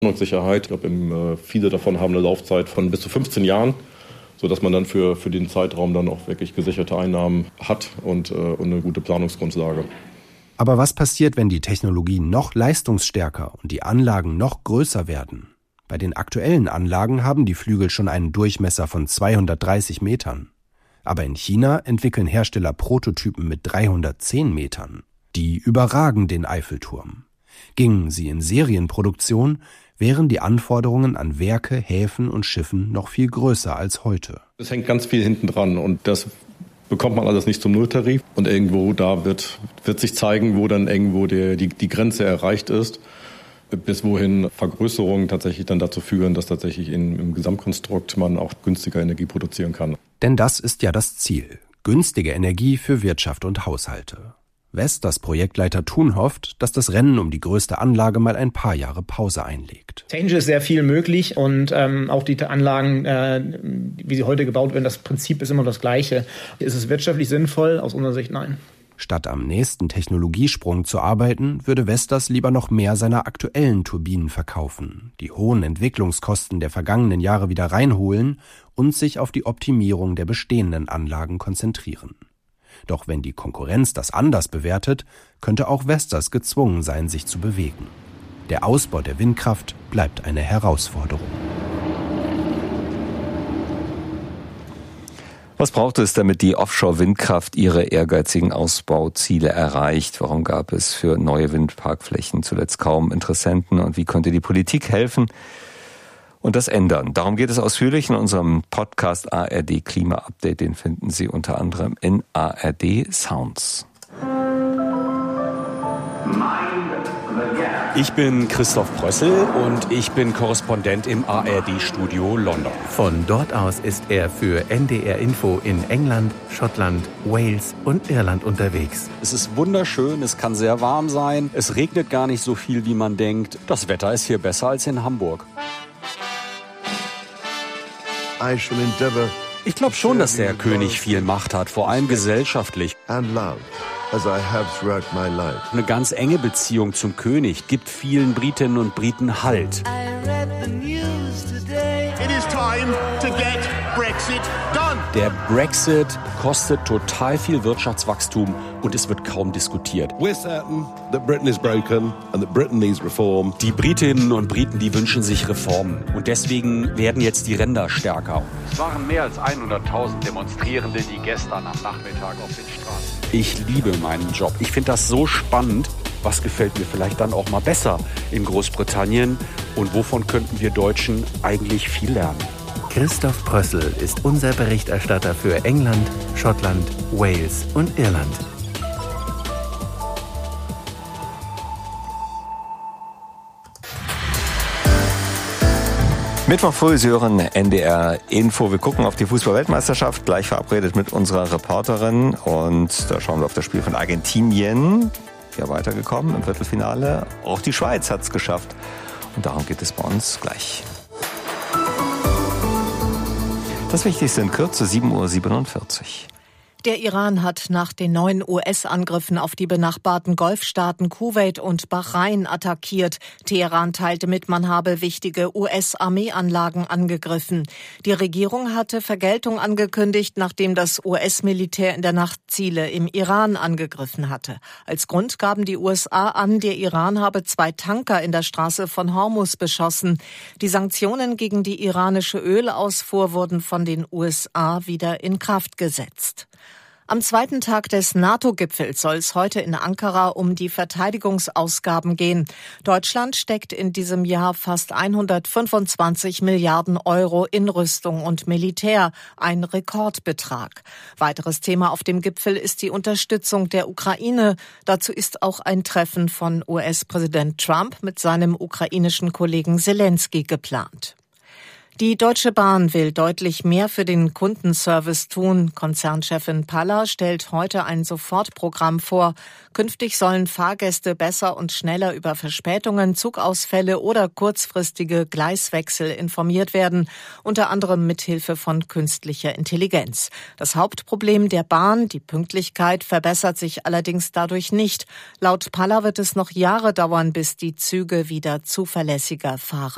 Sicherheit. Ich glaube, viele davon haben eine Laufzeit von bis zu 15 Jahren, sodass man dann für den Zeitraum dann auch wirklich gesicherte Einnahmen hat und eine gute Planungsgrundlage. Aber was passiert, wenn die Technologien noch leistungsstärker und die Anlagen noch größer werden? Bei den aktuellen Anlagen haben die Flügel schon einen Durchmesser von 230 Metern. Aber in China entwickeln Hersteller Prototypen mit 310 Metern. Die überragen den Eiffelturm. Gingen sie in Serienproduktion, wären die Anforderungen an Werke, Häfen und Schiffen noch viel größer als heute. Es hängt ganz viel hinten dran und das bekommt man alles nicht zum Nulltarif. Und irgendwo da wird sich zeigen, wo dann irgendwo die Grenze erreicht ist, bis wohin Vergrößerungen tatsächlich dann dazu führen, dass tatsächlich im Gesamtkonstrukt man auch günstiger Energie produzieren kann. Denn das ist ja das Ziel. Günstige Energie für Wirtschaft und Haushalte. Vestas Projektleiter Thun hofft, dass das Rennen um die größte Anlage mal ein paar Jahre Pause einlegt. Technisch ist sehr viel möglich und auch die Anlagen, wie sie heute gebaut werden, das Prinzip ist immer das gleiche. Ist es wirtschaftlich sinnvoll? Aus unserer Sicht nein. Statt am nächsten Technologiesprung zu arbeiten, würde Vestas lieber noch mehr seiner aktuellen Turbinen verkaufen, die hohen Entwicklungskosten der vergangenen Jahre wieder reinholen und sich auf die Optimierung der bestehenden Anlagen konzentrieren. Doch wenn die Konkurrenz das anders bewertet, könnte auch Vestas gezwungen sein, sich zu bewegen. Der Ausbau der Windkraft bleibt eine Herausforderung. Was braucht es, damit die Offshore-Windkraft ihre ehrgeizigen Ausbauziele erreicht? Warum gab es für neue Windparkflächen zuletzt kaum Interessenten? Und wie könnte die Politik helfen und das ändern? Darum geht es ausführlich in unserem Podcast ARD Klima Update. Den finden Sie unter anderem in ARD Sounds. Ich bin Christoph Prössel und ich bin Korrespondent im ARD-Studio London. Von dort aus ist er für NDR Info in England, Schottland, Wales und Irland unterwegs. Es ist wunderschön, es kann sehr warm sein, es regnet gar nicht so viel, wie man denkt. Das Wetter ist hier besser als in Hamburg. Ich glaube schon, dass der König viel Macht hat, vor allem gesellschaftlich. Eine ganz enge Beziehung zum König gibt vielen Britinnen und Briten Halt. Der Brexit kostet total viel Wirtschaftswachstum und es wird kaum diskutiert. Die Britinnen und Briten, die wünschen sich Reformen und deswegen werden jetzt die Ränder stärker. Es waren mehr als 100.000 Demonstrierende, die gestern am Nachmittag auf den Straßen. Ich liebe meinen Job. Ich finde das so spannend. Was gefällt mir vielleicht dann auch mal besser in Großbritannien? Und wovon könnten wir Deutschen eigentlich viel lernen? Christoph Prössel ist unser Berichterstatter für England, Schottland, Wales und Irland. Mittwoch früh, Sie hören NDR Info. Wir gucken auf die Fußball-Weltmeisterschaft, gleich verabredet mit unserer Reporterin. Und da schauen wir auf das Spiel von Argentinien. Ja, weitergekommen im Viertelfinale. Auch die Schweiz hat es geschafft. Und darum geht es bei uns gleich. Das Wichtigste in Kürze, 7:47 Uhr. Der Iran hat nach den neuen US-Angriffen auf die benachbarten Golfstaaten Kuwait und Bahrain attackiert. Teheran teilte mit, man habe wichtige US-Armeeanlagen angegriffen. Die Regierung hatte Vergeltung angekündigt, nachdem das US-Militär in der Nacht Ziele im Iran angegriffen hatte. Als Grund gaben die USA an, der Iran habe 2 Tanker in der Straße von Hormuz beschossen. Die Sanktionen gegen die iranische Ölausfuhr wurden von den USA wieder in Kraft gesetzt. Am zweiten Tag des NATO-Gipfels soll es heute in Ankara um die Verteidigungsausgaben gehen. Deutschland steckt in diesem Jahr fast 125 Milliarden Euro in Rüstung und Militär, ein Rekordbetrag. Weiteres Thema auf dem Gipfel ist die Unterstützung der Ukraine. Dazu ist auch ein Treffen von US-Präsident Trump mit seinem ukrainischen Kollegen Zelensky geplant. Die Deutsche Bahn will deutlich mehr für den Kundenservice tun. Konzernchefin Paller stellt heute ein Sofortprogramm vor. Künftig sollen Fahrgäste besser und schneller über Verspätungen, Zugausfälle oder kurzfristige Gleiswechsel informiert werden, unter anderem mithilfe von künstlicher Intelligenz. Das Hauptproblem der Bahn, die Pünktlichkeit, verbessert sich allerdings dadurch nicht. Laut Paller wird es noch Jahre dauern, bis die Züge wieder zuverlässiger fahren.